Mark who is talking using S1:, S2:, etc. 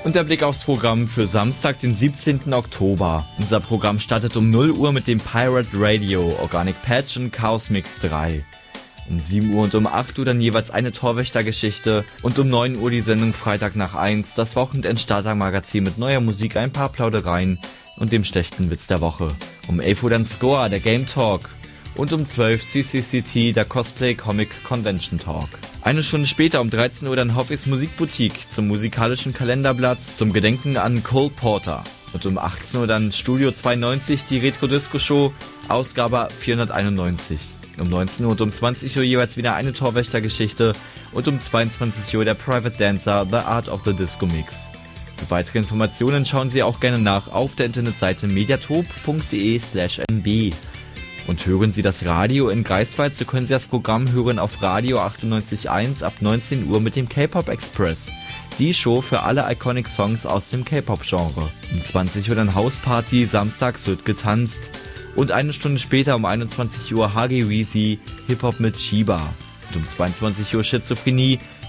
S1: Und der Blick aufs Programm für Samstag, den 17. Oktober. Unser Programm startet um 0 Uhr mit dem Pirate Radio, Organic Patch und Chaos Mix 3. Um 7 Uhr und um 8 Uhr dann jeweils eine Torwächtergeschichte und um 9 Uhr die Sendung Freitag nach 1, das Wochenend-Starter-Magazin mit neuer Musik, ein paar Plaudereien und dem schlechten Witz der Woche. Um 11 Uhr dann Score, der Game Talk. Und um 12 CCCT, der Cosplay Comic Convention Talk. Eine Stunde später um 13 Uhr dann Hoffis Musikboutique zum musikalischen Kalenderblatt zum Gedenken an Cole Porter. Und um 18 Uhr dann Studio 92, die Retro Disco Show, Ausgabe 491. Um 19 Uhr und um 20 Uhr jeweils wieder eine Torwächtergeschichte und um 22 Uhr der Private Dancer, The Art of the Disco Mix. Für weitere Informationen schauen Sie auch gerne nach auf der Internetseite mediatop.de/mb. Und hören Sie das Radio in Greifswald, so können Sie das Programm hören auf Radio 98.1 ab 19 Uhr mit dem K-Pop Express. Die Show für alle Iconic Songs aus dem K-Pop-Genre. Um 20 Uhr dann Hausparty, samstags wird getanzt. Und eine Stunde später um 21 Uhr Hagi Weezy, Hip-Hop mit Shiba. Und um 22 Uhr Schizophrenie,